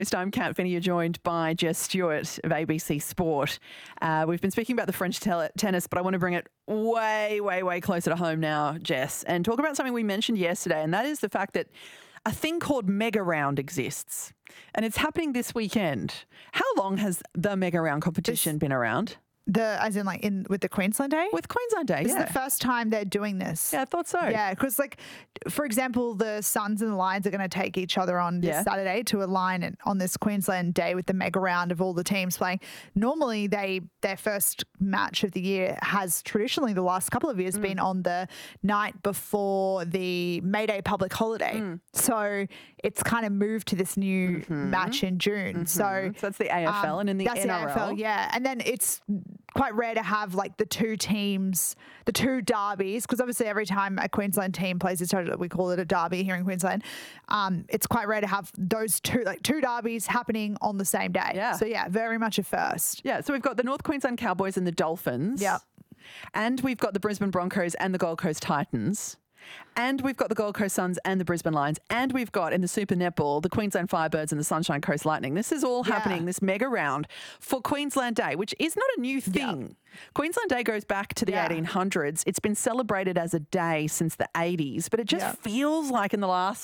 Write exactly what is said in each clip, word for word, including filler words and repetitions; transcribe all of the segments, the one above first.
This time, Kat Finney, you're joined by Jess Stewart of A B C Sport. Uh, we've been speaking about the French tel- tennis, but I want to bring it way, way, way closer to home now, Jess, and talk about something we mentioned yesterday, and that is the fact that a thing called Mega Round exists, and it's happening this weekend. How long has the Mega Round competition this, been around? The as in like in with the Queensland Day? With Queensland Day, this yeah. This is the first time they're doing this. Yeah, I thought so. Yeah, because like, for example, the Suns and the Lions are going to take each other on this yeah. Saturday to align and on this Queensland Day with the Mega Round of all the teams playing. Normally, they their first match of the year has traditionally the last couple of years mm. been on the night before the May Day public holiday. Mm. So it's kind of moved to this new mm-hmm. match in June. Mm-hmm. So, so that's the A F L um, and in the that's N R L. The A F L, yeah. And then it's quite rare to have like the two teams, the two derbies, because obviously every time a Queensland team plays each other, we call it a derby here in Queensland. Um, it's quite rare to have those two, like two derbies happening on the same day. Yeah. So yeah, very much a first. Yeah. So we've got the North Queensland Cowboys and the Dolphins. Yeah. And we've got the Brisbane Broncos and the Gold Coast Titans. And we've got the Gold Coast Suns and the Brisbane Lions. And we've got in the Super Netball, the Queensland Firebirds and the Sunshine Coast Lightning. This is all yeah. happening, this mega round for Queensland Day, which is not a new thing. Yeah. Queensland Day goes back to the yeah. eighteen hundreds. It's been celebrated as a day since the eighties, but it just yeah. feels like in the last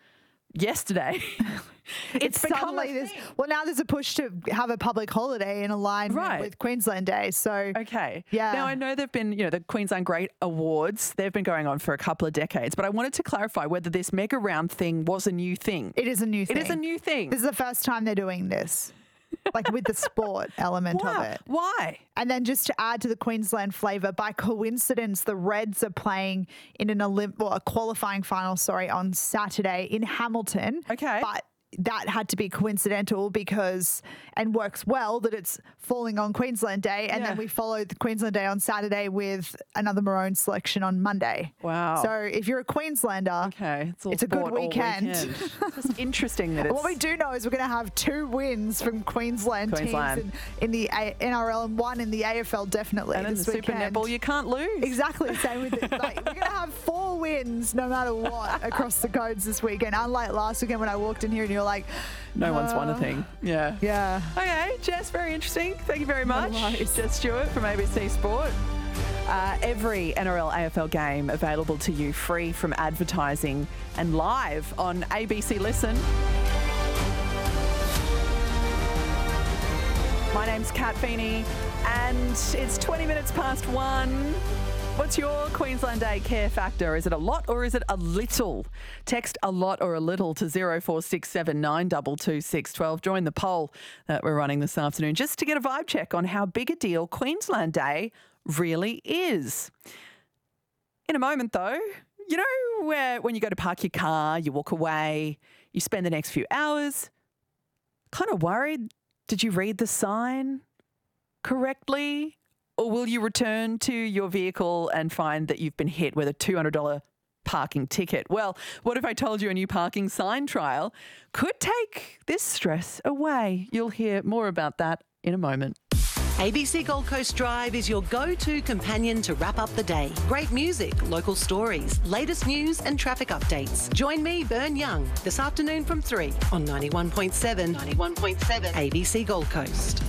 yesterday. It's, it's suddenly this. Well, now there's a push to have a public holiday in alignment right. with Queensland Day. So okay, yeah. Now I know there've been, you know, the Queensland Great Awards. They've been going on for a couple of decades, but I wanted to clarify whether this mega round thing was a new thing. It is a new thing. It is a new thing. This is the first time they're doing this. Like with the sport element wow. of it. Why? And then just to add to the Queensland flavour, by coincidence, the Reds are playing in an Olymp- well, a qualifying final, sorry, on Saturday in Hamilton. Okay. But that had to be coincidental because, and works well, that it's falling on Queensland Day. And yeah. then we followed the Queensland Day on Saturday with another Maroon selection on Monday. Wow. So if you're a Queenslander, okay. it's, all it's a good weekend. weekend. It's interesting that it's... What we do know is we're going to have two wins from Queensland, Queensland. teams in, in the a- N R L and one in the A F L, definitely. And in the Super Netball, you can't lose. Exactly. Same with it. Like, we're going to have four wins no matter what across the codes this weekend. Unlike last weekend when I walked in here and you're like, no uh, one's won a thing. Yeah. Yeah. Okay, Jess, very interesting. Thank you very much. It's Jess Stewart from A B C Sport. Uh, every N R L A F L game available to you free from advertising and live on A B C Listen. My name's Kat Finney and it's twenty minutes past one. What's your Queensland Day care factor? Is it a lot or is it a little? Text a lot or a little to zero four six seven nine two two six one two. Join the poll that we're running this afternoon just to get a vibe check on how big a deal Queensland Day really is. In a moment though, you know where when you go to park your car, you walk away, you spend the next few hours, kind of worried, did you read the sign correctly? Or will you return to your vehicle and find that you've been hit with a two hundred dollars parking ticket? Well, what if I told you a new parking sign trial could take this stress away? You'll hear more about that in a moment. A B C Gold Coast Drive is your go-to companion to wrap up the day. Great music, local stories, latest news and traffic updates. Join me, Bern Young, this afternoon from three on ninety-one point seven, ninety-one point seven A B C Gold Coast.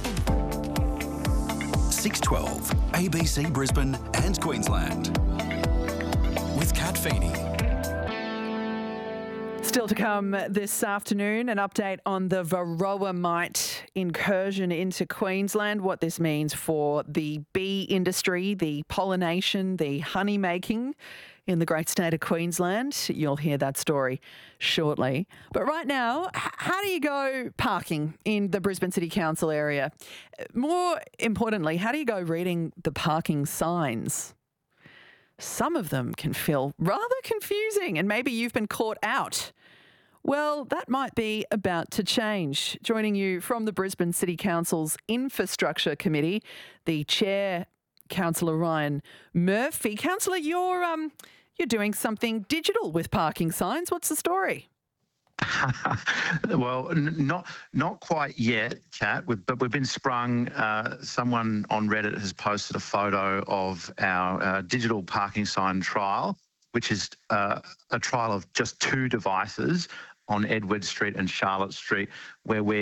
six twelve, A B C Brisbane and Queensland. With Kat Finney. Still to come this afternoon, an update on the Varroa mite incursion into Queensland, what this means for the bee industry, the pollination, the honey making in the great state of Queensland. You'll hear that story shortly. But right now, how do you go parking in the Brisbane City Council area? More importantly, how do you go reading the parking signs? Some of them can feel rather confusing and maybe you've been caught out. Well, that might be about to change. Joining you from the Brisbane City Council's Infrastructure Committee, the Chair, Councillor Ryan Murphy. Councillor, you're um you're doing something digital with parking signs. What's the story? Well, n- not not quite yet, Kat, we've, but we've been sprung. Uh, someone on Reddit has posted a photo of our uh, digital parking sign trial, which is uh, a trial of just two devices on Edward Street and Charlotte Street, where we're